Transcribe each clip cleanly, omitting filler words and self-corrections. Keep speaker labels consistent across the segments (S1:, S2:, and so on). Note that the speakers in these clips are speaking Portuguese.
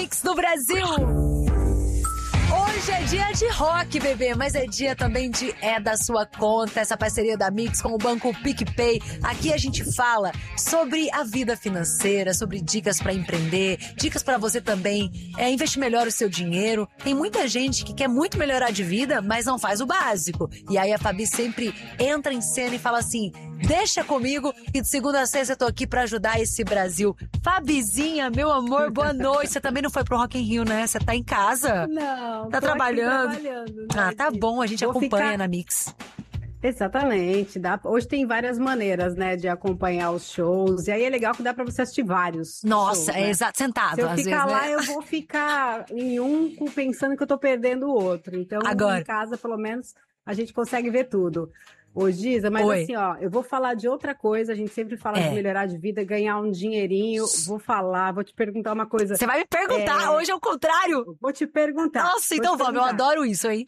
S1: Mix do Brasil. Hoje é dia de rock, bebê, mas é dia também de da sua conta, essa parceria da Mix com o Banco PicPay. Aqui a gente fala sobre a vida financeira, sobre dicas pra empreender, dicas pra você também investir melhor o seu dinheiro. Tem muita gente que quer muito melhorar de vida, mas não faz o básico. E aí a Fabi sempre entra em cena e fala assim, deixa comigo e de segunda a sexta eu tô aqui pra ajudar esse Brasil. Fabizinha, meu amor, boa noite. Você também não foi pro Rock in Rio, né? Você tá em casa?
S2: Não.
S1: Tá trabalhando?
S2: Né,
S1: tá bom, a gente acompanha na Mix.
S2: Exatamente. Hoje tem várias maneiras, né, de acompanhar os shows. E aí é legal que dá pra você assistir vários.
S1: Nossa,
S2: shows, né?
S1: exato, sentado.
S2: Se eu
S1: às
S2: ficar
S1: vezes,
S2: lá,
S1: né?
S2: eu vou ficar em um pensando que eu tô perdendo o outro. Então,
S1: Agora,
S2: em casa, pelo menos, a gente consegue ver tudo. Ô, Giza, mas
S1: Oi.
S2: assim, ó, eu vou falar de outra coisa, a gente sempre fala de melhorar de vida, ganhar um dinheirinho, vou te perguntar uma coisa.
S1: Você vai me perguntar, hoje é o contrário.
S2: Vou te perguntar.
S1: Nossa, então vamos, eu adoro isso, hein?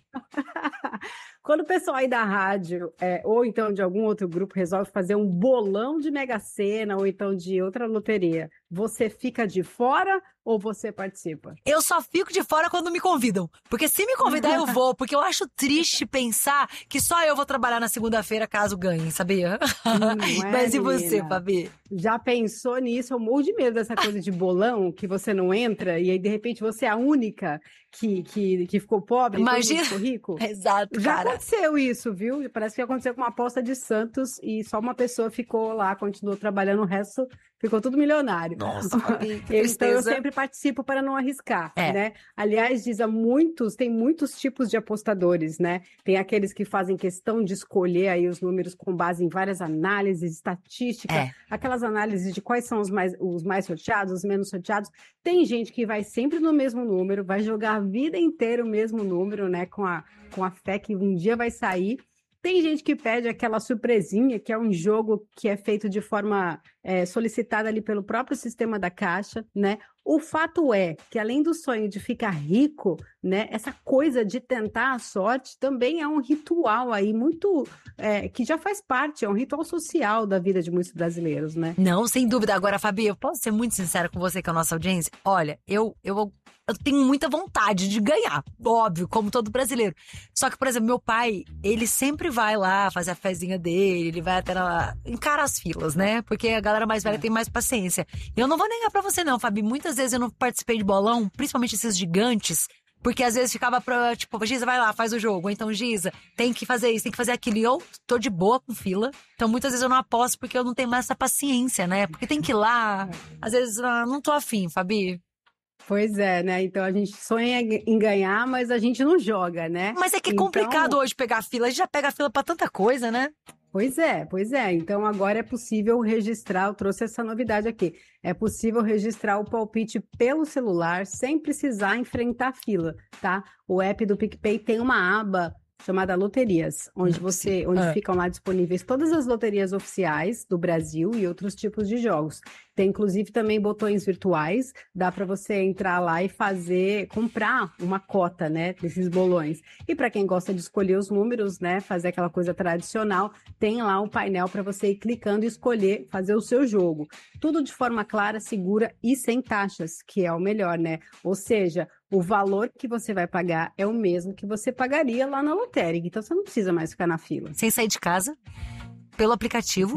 S2: Quando o pessoal aí da rádio, ou então de algum outro grupo, resolve fazer um bolão de Mega Sena, ou então de outra loteria, você fica de fora ou você participa?
S1: Eu só fico de fora quando me convidam. Porque se me convidar, eu vou. Porque eu acho triste pensar que só eu vou trabalhar na segunda-feira caso ganhe, sabia? Mas e você, Fabi?
S2: Já pensou nisso? Eu morro de medo dessa coisa de bolão, que você não entra e aí, de repente, você é a única que ficou pobre e todo mundo ficou rico.
S1: Exato,
S2: Já
S1: cara.
S2: aconteceu isso, viu? Parece que aconteceu com uma aposta de Santos e só uma pessoa ficou lá, continuou trabalhando, o resto ficou tudo milionário.
S1: Nossa, Fabi, que
S2: então eu
S1: tristeza.
S2: sempre participo para não arriscar, né? Aliás, tem muitos tipos de apostadores, né? Tem aqueles que fazem questão de escolher aí os números com base em várias análises, estatística, aquelas análises de quais são os mais sorteados, os menos sorteados. Tem gente que vai sempre no mesmo número, vai jogar a vida inteira o mesmo número, né? Com a fé que um dia vai sair. Tem gente que pede aquela surpresinha, que é um jogo que é feito de forma solicitada ali pelo próprio sistema da Caixa, né? O fato é que, além do sonho de ficar rico, né, essa coisa de tentar a sorte também é um ritual aí muito... que já faz parte, é um ritual social da vida de muitos brasileiros, né?
S1: Não, sem dúvida. Agora, Fabi, eu posso ser muito sincera com você, que é a nossa audiência? Olha, eu tenho muita vontade de ganhar, óbvio, como todo brasileiro. Só que, por exemplo, meu pai, ele sempre vai lá fazer a fezinha dele, ele vai até lá, encara as filas, né? Porque a galera mais velha tem mais paciência. Eu não vou negar pra você não, Fabi, muitas vezes eu não participei de bolão, principalmente esses gigantes, porque às vezes ficava pra, tipo, Giza, vai lá, faz o jogo. Ou então, Giza, tem que fazer isso, tem que fazer aquilo. E eu tô de boa com fila. Então, muitas vezes eu não aposto porque eu não tenho mais essa paciência, né? Porque tem que ir lá. Às vezes, não tô afim, Fabi.
S2: Pois é, né? Então a gente sonha em ganhar, mas a gente não joga, né?
S1: Mas é que é complicado hoje pegar a fila. A gente já pega a fila pra tanta coisa, né?
S2: Pois é. Então agora é possível registrar, eu trouxe essa novidade aqui, é possível registrar o palpite pelo celular sem precisar enfrentar a fila, tá? O app do PicPay tem uma aba chamada Loterias, onde ficam lá disponíveis todas as loterias oficiais do Brasil e outros tipos de jogos. Tem, inclusive, também botões virtuais, dá para você entrar lá e comprar uma cota, né, desses bolões. E para quem gosta de escolher os números, né, fazer aquela coisa tradicional, tem lá um painel para você ir clicando e escolher, fazer o seu jogo. Tudo de forma clara, segura e sem taxas, que é o melhor, né? Ou seja, o valor que você vai pagar é o mesmo que você pagaria lá na lotérica. Então, você não precisa mais ficar na fila.
S1: Sem sair de casa, pelo aplicativo.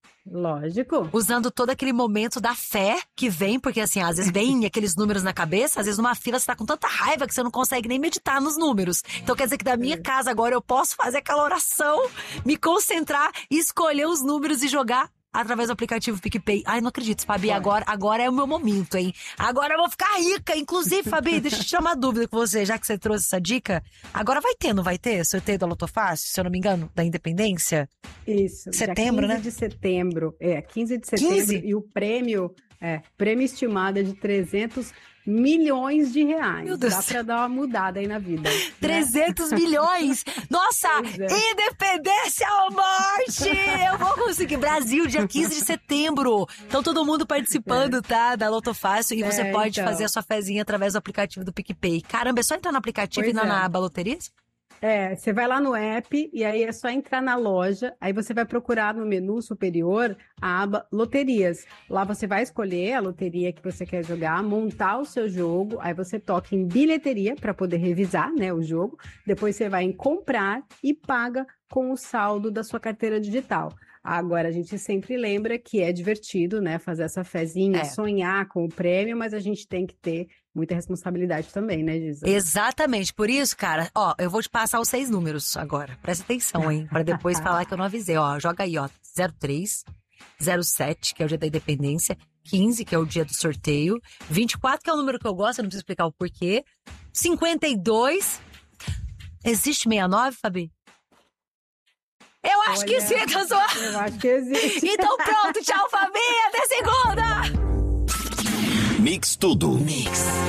S2: Lógico.
S1: Usando todo aquele momento da fé que vem, porque assim, às vezes vem aqueles números na cabeça, às vezes numa fila você tá com tanta raiva que você não consegue nem meditar nos números. Então quer dizer que da minha casa agora eu posso fazer aquela oração, me concentrar, escolher os números e jogar através do aplicativo PicPay. Ai, não acredito, Fabi, agora é o meu momento, hein? Agora eu vou ficar rica. Inclusive, Fabi, deixa eu te tirar uma dúvida com você, já que você trouxe essa dica. Agora não vai ter sorteio da Loto Fácil, se eu não me engano, da Independência?
S2: Isso.
S1: Setembro,
S2: dia 15 de setembro. 15 de setembro.
S1: 15?
S2: E o prêmio estimado é de 300 milhões de reais.
S1: Meu Deus.
S2: Dá pra dar uma mudada aí na vida.
S1: 300 milhões! Nossa! Independência ou morte! Eu vou conseguir. Brasil, dia 15 de setembro. Então todo mundo participando, tá? Da Loto Fácil. E você pode fazer a sua fezinha através do aplicativo do PicPay. Caramba, é só entrar no aplicativo e ir na aba Loterias?
S2: Você vai lá no app e aí é só entrar na loja, aí você vai procurar no menu superior a aba loterias. Lá você vai escolher a loteria que você quer jogar, montar o seu jogo, aí você toca em bilheteria para poder revisar, né, o jogo. Depois você vai em comprar e paga com o saldo da sua carteira digital. Agora, a gente sempre lembra que é divertido, né, fazer essa fezinha, sonhar com o prêmio, mas a gente tem que ter muita responsabilidade também, né, Giza?
S1: Exatamente. Por isso, cara, ó, eu vou te passar os 6 números agora. Presta atenção, hein? Pra depois falar que eu não avisei. Ó, joga aí, ó. 03, 07, que é o dia da independência. 15, que é o dia do sorteio. 24, que é o número que eu gosto, eu não preciso explicar o porquê. 52. Existe 69, Fabi? Eu acho que sim, tá zoando.
S2: Eu acho que existe.
S1: Então pronto, tchau, Fabi. Até segunda.
S3: Mix Tudo. Mix.